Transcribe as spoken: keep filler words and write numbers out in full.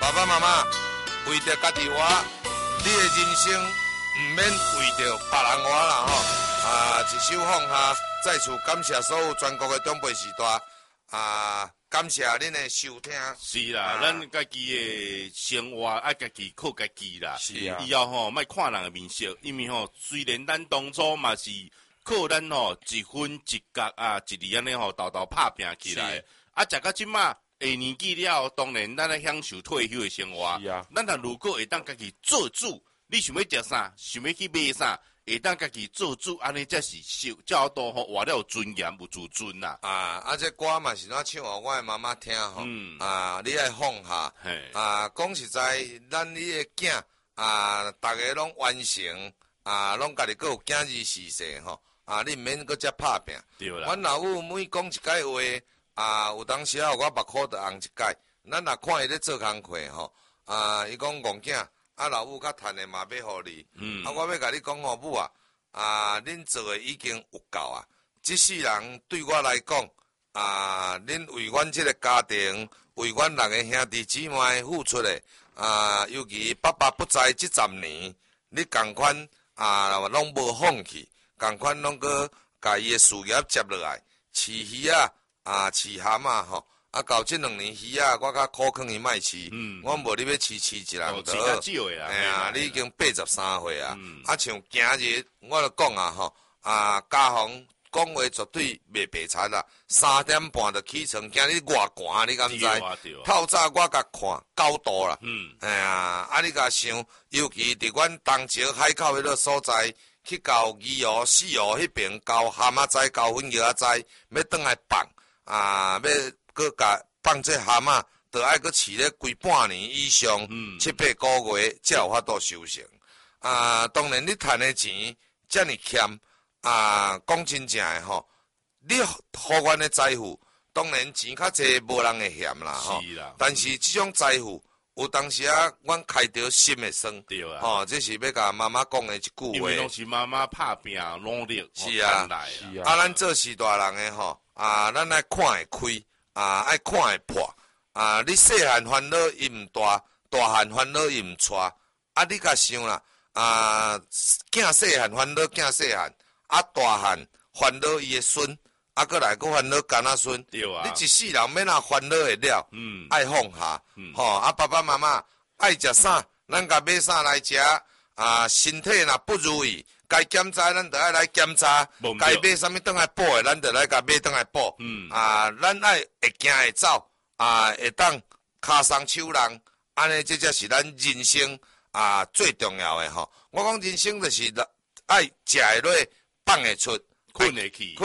爸爸妈妈为着家己活，你的人生唔免为着别人活啦吼。啊，一首放下，再次感谢所有全国的长辈时代啊，感谢恁的收听。 是啦， 啊、 咱家己的生活爱家己靠家己啦。 是啊， 以后吼，莫看人的面色，因为吼，虽然咱当初嘛是靠咱吼一分一角啊，一字安尼吼，豆豆拍拼起来。啊，食到即马下年纪了，当然咱来享受退休的生活。 是啊， 咱若如果会当家己做主，你想要食啥，想要去买啥，会当家己做主，安尼才是少较多吼，活了有尊严有自尊啦。 啊，啊，这歌嘛是怎唱互我的妈妈听吼。嗯。啊，你爱放下。 嘿。 啊，讲实在，咱你的囝啊，逐个拢完成啊，拢家己阁有囝儿事世吼。啊，你毋免阁遮拍拼。 对啦。 阮老母每讲一解话。啊，有当时啊，我目眶就红一解。咱若看伊咧做工课吼，啊，伊讲戆囝，啊，老母较趁的嘛要互你。嗯。啊，我要甲你讲吼，母啊，啊，恁做的已经有够啊。即世人对我来讲，啊，恁为阮即个家庭，为阮六个兄弟姊妹付出的，啊，尤其爸爸不在即十年，你共款啊，拢无放弃，共款拢搁甲伊的事业接落来，饲鱼啊。啊，饲蛤蟆吼，啊，到即两年鱼啊，我较苦劝伊莫饲，嗯，我无你要饲饲一人得，饲较少的啊， 哎呀，你已经八十三岁啊，嗯、啊，像今日我就讲啊吼，啊，家宏讲话绝对袂白贼啦，三點半就起床，今日外寒，你敢知？透早我甲看九度啦，嗯，哎呀，啊，你甲想，尤其伫阮東石海口迄個所在。去交魚河、四河迄邊交蛤蟆仔、交粉葉仔，要轉來放啊！要閣甲放這蛤蟆，就愛閣飼咧規半年以上，嗯、七八個月才有法度收成。啊，當然你賺的錢遮爾欠啊，講真正的吼，你互阮的財富，當然錢較濟，無人會嫌啦吼。但是這種財富。有當時啊，阮開着心的酸， 對啊， 吼，這是要甲媽媽講的一句話。 因為攏是媽媽拍拼努力， 是啊， 是啊，咱做時大人的吼，啊，咱愛看會開，啊，愛看會破，啊，你細漢煩惱伊毋大，大漢煩惱伊毋帶，啊，你甲想啦，啊，囝細漢煩惱囝細漢，啊，大漢煩惱伊的孫。啊，閣來閣煩惱干仔孫， 對啊！ 你一世人免啊煩惱會了，嗯，愛放下，嗯，吼、哦，啊，爸爸媽媽愛食啥，咱甲買啥來食，啊，身體若不如意，該檢查咱就愛來檢查，該買啥物倒來補的，咱就來甲買倒來補，嗯，啊，咱愛會行會走，啊，會當骹鬆手人，安尼這才是咱人生啊最重要的吼。我講人生就是愛食會落，放會出， 困會去。